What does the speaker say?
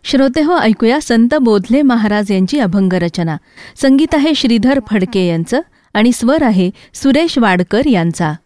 श्रोते हो, ऐकूया संत बोधले महाराज यांची अभंग रचना. संगीत आहे श्रीधर फडके यांचं आणि स्वर आहे सुरेश वाडकर यांचा.